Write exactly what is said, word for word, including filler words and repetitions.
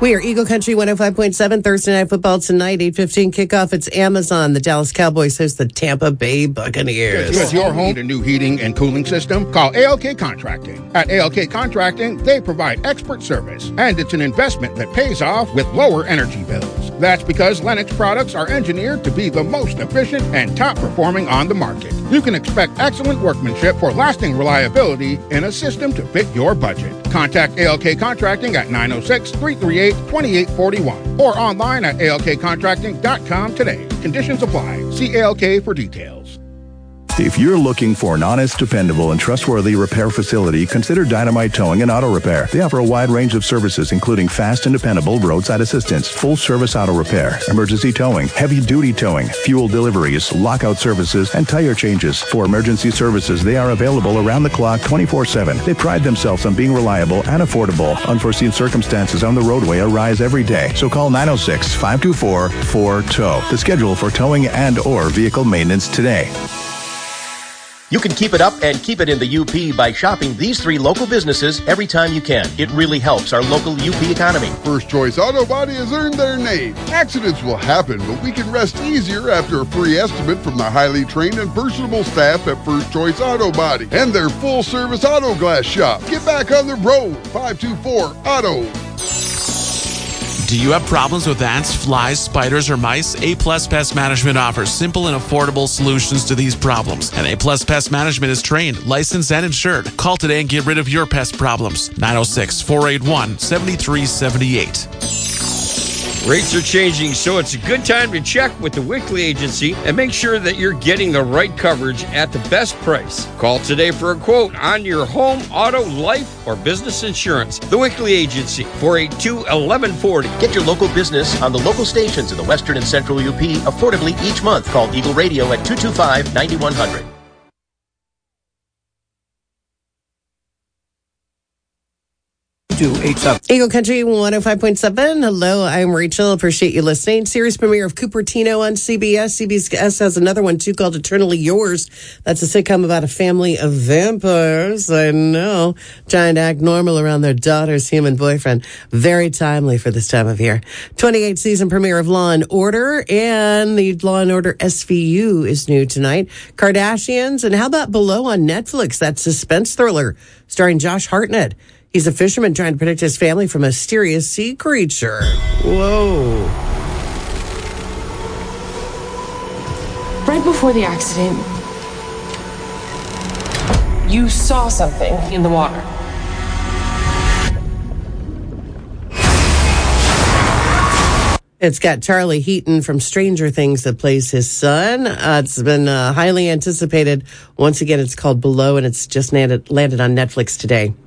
We are Eagle Country one oh five point seven, Thursday Night Football tonight, eight fifteen kickoff. It's Amazon. The Dallas Cowboys host the Tampa Bay Buccaneers. Does your home need a new heating and cooling system? Call A L K Contracting. At A L K Contracting, they provide expert service, and it's an investment that pays off with lower energy bills. That's because Lennox products are engineered to be the most efficient and top performing on the market. You can expect excellent workmanship for lasting reliability in a system to fit your budget. Contact A L K Contracting at nine oh six, three three eight, two eight four one or online at A L K contracting dot com today. Conditions apply. See A L K for details. If you're looking for an honest, dependable, and trustworthy repair facility, consider Dynamite Towing and Auto Repair. They offer a wide range of services, including fast and dependable roadside assistance, full-service auto repair, emergency towing, heavy-duty towing, fuel deliveries, lockout services, and tire changes. For emergency services, they are available around the clock twenty-four seven. They pride themselves on being reliable and affordable. Unforeseen circumstances on the roadway arise every day, so call nine oh six, five two four, four tow to schedule for towing and or vehicle maintenance today. You can keep it up and keep it in the U P by shopping these three local businesses every time you can. It really helps our local U P economy. First Choice Auto Body has earned their name. Accidents will happen, but we can rest easier after a free estimate from the highly trained and personable staff at First Choice Auto Body and their full-service auto glass shop. Get back on the road. five two four auto. Do you have problems with ants, flies, spiders, or mice? A-Plus Pest Management offers simple and affordable solutions to these problems. And A-Plus Pest Management is trained, licensed, and insured. Call today and get rid of your pest problems. nine oh six, four eight one, seven three seven eight. Rates are changing, so it's a good time to check with the Wickley Agency and make sure that you're getting the right coverage at the best price. Call today for a quote on your home, auto, life, or business insurance. The Wickley Agency, four eight two, one one four zero. Get your local business on the local stations in the western and central U P affordably each month. Call Eagle Radio at two two five, nine one zero zero. Eagle Country one oh five point seven. Hello, I'm Rachel. Appreciate you listening. Series premiere of Cupertino on C B S. C B S has another one, too, called Eternally Yours. That's a sitcom about a family of vampires. I know. Trying to act normal around their daughter's human boyfriend. Very timely for this time of year. twenty-eighth season premiere of Law and Order, and the Law and Order S V U is new tonight. Kardashians, and how about Below on Netflix? That suspense thriller starring Josh Hartnett. He's a fisherman trying to protect his family from a mysterious sea creature. Whoa. Right before the accident, you saw something in the water. It's got Charlie Heaton from Stranger Things that plays his son. Uh, it's been uh, highly anticipated. Once again, it's called Below, and it's just landed, landed on Netflix today.